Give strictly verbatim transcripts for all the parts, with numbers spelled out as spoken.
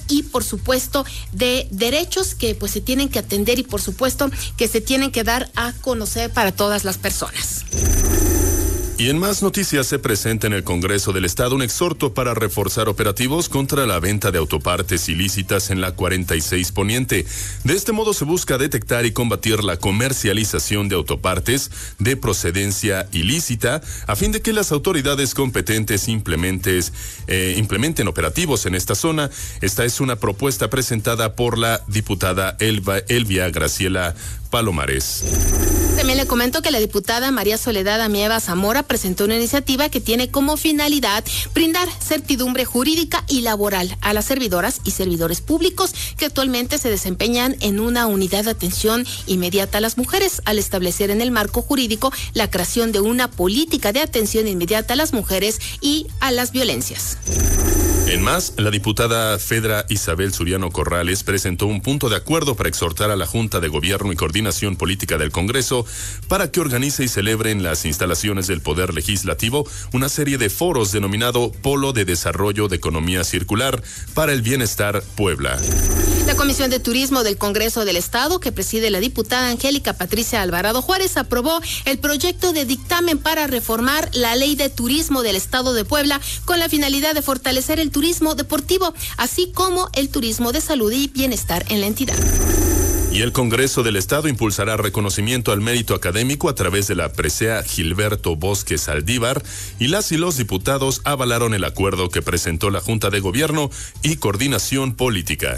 y por supuesto de derechos que pues se tienen que atender y por supuesto que se tienen que dar a conocer para todas las personas. Y en más noticias se presenta en el Congreso del Estado un exhorto para reforzar operativos contra la venta de autopartes ilícitas en la cuarenta y seis Poniente. De este modo se busca detectar y combatir la comercialización de autopartes de procedencia ilícita a fin de que las autoridades competentes implementes, eh, implementen operativos en esta zona. Esta es una propuesta presentada por la diputada Elba, Elvia Graciela Palomares. También le comento que la diputada María Soledad Amieva Zamora presentó una iniciativa que tiene como finalidad brindar certidumbre jurídica y laboral a las servidoras y servidores públicos que actualmente se desempeñan en una unidad de atención inmediata a las mujeres, al establecer en el marco jurídico la creación de una política de atención inmediata a las mujeres y a las violencias. En más, la diputada Fedra Isabel Suriano Corrales presentó un punto de acuerdo para exhortar a la Junta de Gobierno y Coordinación Política del Congreso para que organice y celebre en las instalaciones del Poder Legislativo una serie de foros denominado Polo de Desarrollo de Economía Circular para el Bienestar Puebla. La Comisión de Turismo del Congreso del Estado, que preside la diputada Angélica Patricia Alvarado Juárez, aprobó el proyecto de dictamen para reformar la Ley de Turismo del Estado de Puebla con la finalidad de fortalecer el turismo deportivo, así como el turismo de salud y bienestar en la entidad. Y el Congreso del Estado impulsará reconocimiento al mérito académico a través de la presea Gilberto Bosque Saldívar, y las y los diputados avalaron el acuerdo que presentó la Junta de Gobierno y Coordinación Política.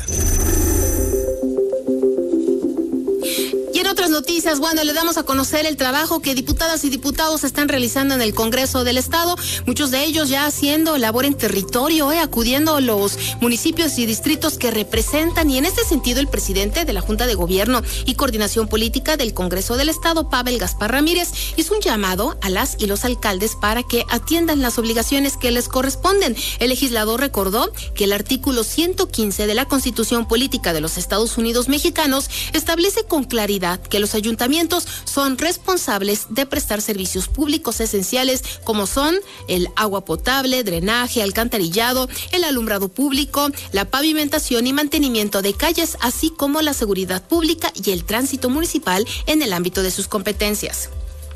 Otras noticias, bueno, le damos a conocer el trabajo que diputadas y diputados están realizando en el Congreso del Estado, muchos de ellos ya haciendo labor en territorio, eh, acudiendo a los municipios y distritos que representan, y en este sentido el presidente de la Junta de Gobierno y Coordinación Política del Congreso del Estado, Pavel Gaspar Ramírez, hizo un llamado a las y los alcaldes para que atiendan las obligaciones que les corresponden. El legislador recordó que el artículo ciento quince de la Constitución Política de los Estados Unidos Mexicanos establece con claridad que los ayuntamientos son responsables de prestar servicios públicos esenciales como son el agua potable, drenaje, alcantarillado, el alumbrado público, la pavimentación y mantenimiento de calles, así como la seguridad pública y el tránsito municipal en el ámbito de sus competencias.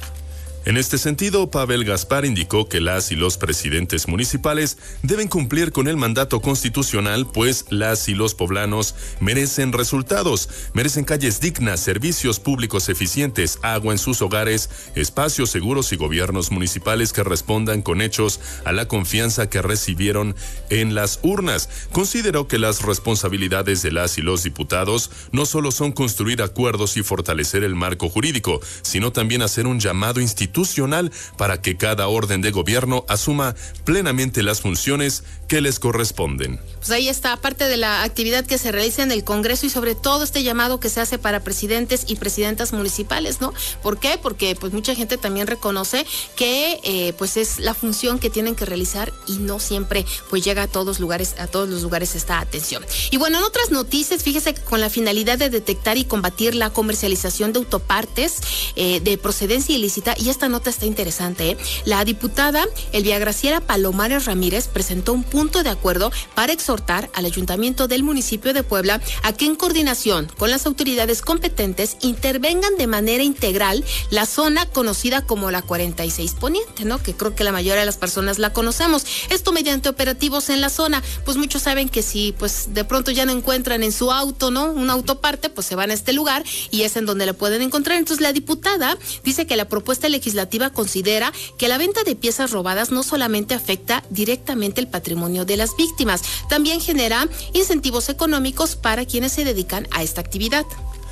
En este sentido, Pavel Gaspar indicó que las y los presidentes municipales deben cumplir con el mandato constitucional, pues las y los poblanos merecen resultados, merecen calles dignas, servicios públicos eficientes, agua en sus hogares, espacios seguros y gobiernos municipales que respondan con hechos a la confianza que recibieron en las urnas. Consideró que las responsabilidades de las y los diputados no solo son construir acuerdos y fortalecer el marco jurídico, sino también hacer un llamado institucional institucional para que cada orden de gobierno asuma plenamente las funciones que les corresponden. Pues ahí está, parte de la actividad que se realiza en el Congreso y sobre todo este llamado que se hace para presidentes y presidentas municipales, ¿no? ¿Por qué? Porque pues mucha gente también reconoce que eh, pues es la función que tienen que realizar y no siempre pues llega a todos lugares, a todos los lugares esta atención. Y bueno, en otras noticias, fíjese que con la finalidad de detectar y combatir la comercialización de autopartes eh, de procedencia ilícita, y esta nota está interesante, ¿eh? La diputada Elvia Graciela Palomares Ramírez presentó un punto de acuerdo para exhortar al ayuntamiento del municipio de Puebla a que en coordinación con las autoridades competentes intervengan de manera integral la zona conocida como la cuarenta y seis Poniente, ¿no? Que creo que la mayoría de las personas la conocemos. Esto mediante operativos en la zona. Pues muchos saben que si pues de pronto ya no encuentran en su auto, ¿no? Un autoparte, pues se van a este lugar y es en donde la pueden encontrar. Entonces la diputada dice que la propuesta legislativa considera que la venta de piezas robadas no solamente afecta directamente el patrimonio de las víctimas, también genera incentivos económicos para quienes se dedican a esta actividad.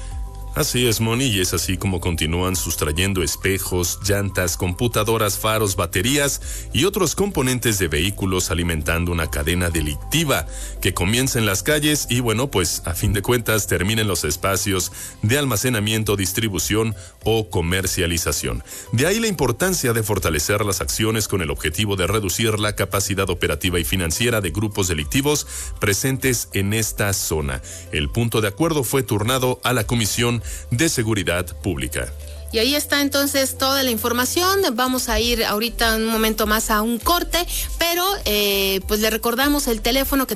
Así es, Moni, y es así como continúan sustrayendo espejos, llantas, computadoras, faros, baterías y otros componentes de vehículos, alimentando una cadena delictiva que comienza en las calles y, bueno, pues a fin de cuentas termina en los espacios de almacenamiento, distribución o comercialización. De ahí la importancia de fortalecer las acciones con el objetivo de reducir la capacidad operativa y financiera de grupos delictivos presentes en esta zona. El punto de acuerdo fue turnado a la Comisión de Seguridad Pública. Y ahí está entonces toda la información. Vamos a ir ahorita un momento más a un corte, pero eh, pues le recordamos el teléfono que